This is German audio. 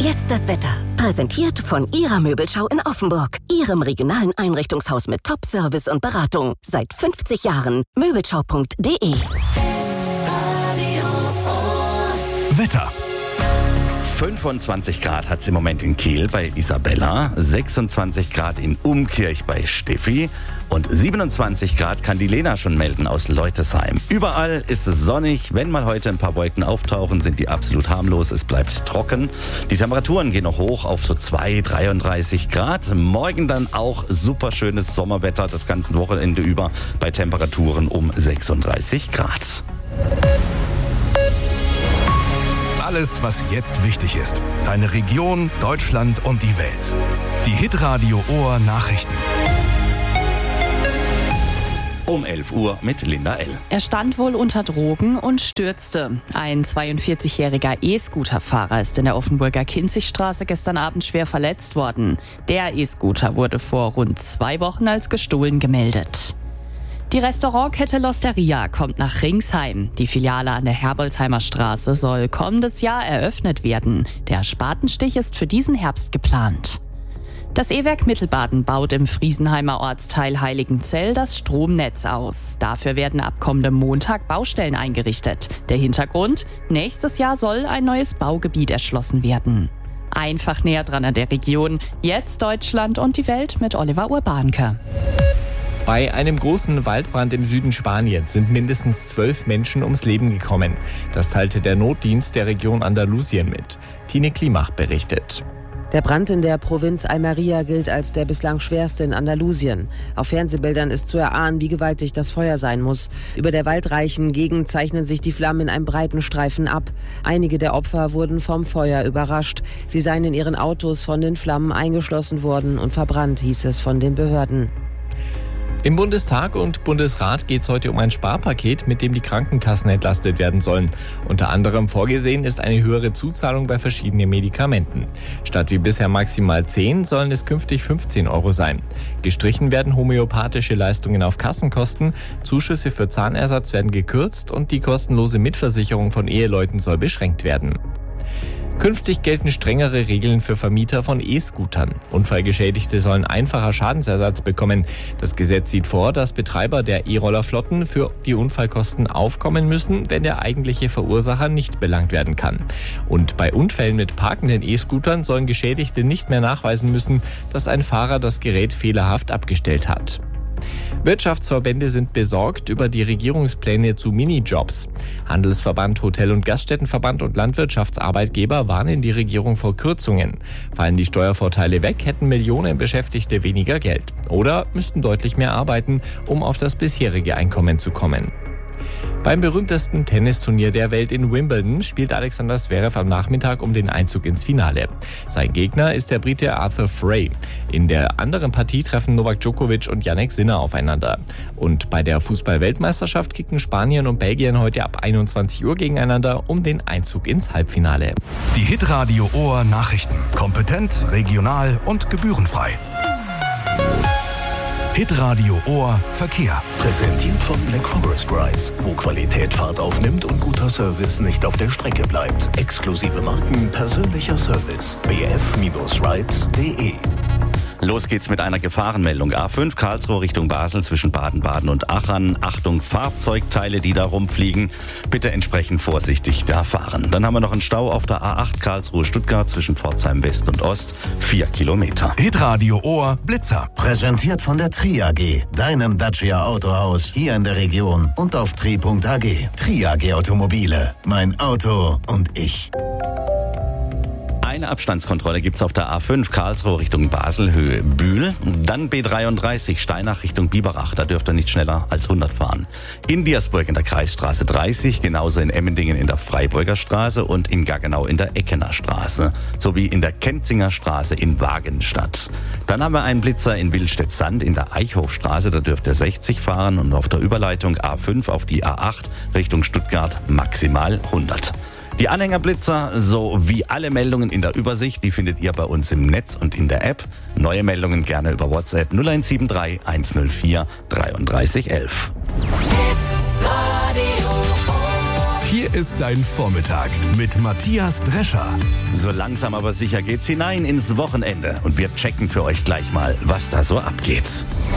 Jetzt das Wetter. Präsentiert von Ihrer Möbelschau in Offenburg. Ihrem regionalen Einrichtungshaus mit Top-Service und Beratung. Seit 50 Jahren. Möbelschau.de. Wetter. 25 Grad hat es im Moment in Kiel bei Isabella, 26 Grad in Umkirch bei Steffi und 27 Grad kann die Lena schon melden aus Leutesheim. Überall ist es sonnig. Wenn mal heute ein paar Wolken auftauchen, sind die absolut harmlos. Es bleibt trocken. Die Temperaturen gehen noch hoch auf so 33 Grad. Morgen dann auch super schönes Sommerwetter das ganze Wochenende über bei Temperaturen um 36 Grad. Alles, was jetzt wichtig ist. Deine Region, Deutschland und die Welt. Die Hitradio Ohr Nachrichten. Um 11 Uhr mit Linda L. Er stand wohl unter Drogen und stürzte. Ein 42-jähriger E-Scooter-Fahrer ist in der Offenburger Kinzigstraße gestern Abend schwer verletzt worden. Der E-Scooter wurde vor rund 2 Wochen als gestohlen gemeldet. Die Restaurantkette L'Osteria kommt nach Ringsheim. Die Filiale an der Herbolzheimer Straße soll kommendes Jahr eröffnet werden. Der Spatenstich ist für diesen Herbst geplant. Das E-Werk Mittelbaden baut im Friesenheimer Ortsteil Heiligenzell das Stromnetz aus. Dafür werden ab kommendem Montag Baustellen eingerichtet. Der Hintergrund: nächstes Jahr soll ein neues Baugebiet erschlossen werden. Einfach näher dran an der Region. Jetzt Deutschland und die Welt mit Oliver Urbanke. Bei einem großen Waldbrand im Süden Spaniens sind mindestens 12 Menschen ums Leben gekommen. Das teilte der Notdienst der Region Andalusien mit. Tine Klimach berichtet. Der Brand in der Provinz Almería gilt als der bislang schwerste in Andalusien. Auf Fernsehbildern ist zu erahnen, wie gewaltig das Feuer sein muss. Über der waldreichen Gegend zeichnen sich die Flammen in einem breiten Streifen ab. Einige der Opfer wurden vom Feuer überrascht. Sie seien in ihren Autos von den Flammen eingeschlossen worden und verbrannt, hieß es von den Behörden. Im Bundestag und Bundesrat geht es heute um ein Sparpaket, mit dem die Krankenkassen entlastet werden sollen. Unter anderem vorgesehen ist eine höhere Zuzahlung bei verschiedenen Medikamenten. Statt wie bisher maximal 10 sollen es künftig 15 € sein. Gestrichen werden homöopathische Leistungen auf Kassenkosten, Zuschüsse für Zahnersatz werden gekürzt und die kostenlose Mitversicherung von Eheleuten soll beschränkt werden. Künftig gelten strengere Regeln für Vermieter von E-Scootern. Unfallgeschädigte sollen einfacher Schadensersatz bekommen. Das Gesetz sieht vor, dass Betreiber der E-Rollerflotten für die Unfallkosten aufkommen müssen, wenn der eigentliche Verursacher nicht belangt werden kann. Und bei Unfällen mit parkenden E-Scootern sollen Geschädigte nicht mehr nachweisen müssen, dass ein Fahrer das Gerät fehlerhaft abgestellt hat. Wirtschaftsverbände sind besorgt über die Regierungspläne zu Minijobs. Handelsverband, Hotel- und Gaststättenverband und Landwirtschaftsarbeitgeber warnen die Regierung vor Kürzungen. Fallen die Steuervorteile weg, hätten Millionen Beschäftigte weniger Geld. Oder müssten deutlich mehr arbeiten, um auf das bisherige Einkommen zu kommen. Beim berühmtesten Tennisturnier der Welt in Wimbledon spielt Alexander Zverev am Nachmittag um den Einzug ins Finale. Sein Gegner ist der Brite Arthur Frey. In der anderen Partie treffen Novak Djokovic und Jannik Sinner aufeinander. Und bei der Fußball-Weltmeisterschaft kicken Spanien und Belgien heute ab 21 Uhr gegeneinander um den Einzug ins Halbfinale. Die Hitradio Ohr Nachrichten. Kompetent, regional und gebührenfrei. Hitradio Ohr Verkehr. Präsentiert von Black Forest Rides, wo Qualität Fahrt aufnimmt und guter Service nicht auf der Strecke bleibt. Exklusive Marken, persönlicher Service. bf-rides.de. Los geht's mit einer Gefahrenmeldung. A5 Karlsruhe Richtung Basel zwischen Baden-Baden und Achern. Achtung, Fahrzeugteile, die da rumfliegen. Bitte entsprechend vorsichtig da fahren. Dann haben wir noch einen Stau auf der A8 Karlsruhe-Stuttgart zwischen Pforzheim West und Ost. 4 Kilometer. Hitradio Ohr Blitzer. Präsentiert von der Tri AG, deinem Dacia Autohaus hier in der Region und auf tri.ag. Tri AG Automobile. Mein Auto und ich. Eine Abstandskontrolle gibt's auf der A5 Karlsruhe Richtung Basel, Höhe Bühl. Dann B33 Steinach Richtung Biberach. Da dürft ihr nicht schneller als 100 fahren. In Diersburg in der Kreisstraße 30, genauso in Emmendingen in der Freiburger Straße und in Gaggenau in der Eckener Straße. Sowie in der Kenzinger Straße in Wagenstadt. Dann haben wir einen Blitzer in Willstedt-Sand in der Eichhofstraße. Da dürft ihr 60 fahren und auf der Überleitung A5 auf die A8 Richtung Stuttgart maximal 100. Die Anhängerblitzer sowie alle Meldungen in der Übersicht, die findet ihr bei uns im Netz und in der App. Neue Meldungen gerne über WhatsApp 0173 104 33 11. Hier ist dein Vormittag mit Matthias Drescher. So langsam aber sicher geht's hinein ins Wochenende. Und wir checken für euch gleich mal, was da so abgeht.